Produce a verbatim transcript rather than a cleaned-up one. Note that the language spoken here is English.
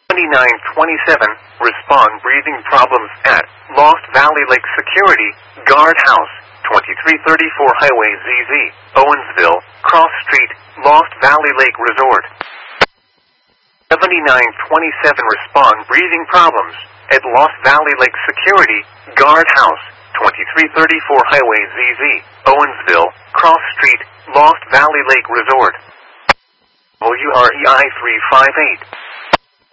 seventy-nine twenty-seven, respond breathing problems at Lost Valley Lake Security Guard House, twenty-three thirty-four Highway Z Z, Owensville, Cross Street, Lost Valley Lake Resort. seventy-nine twenty-seven, respond breathing problems at Lost Valley Lake Security Guard House, twenty-three thirty-four Highway Z Z, Owensville, Cross Street, Lost Valley Lake Resort. W R E I three five eight.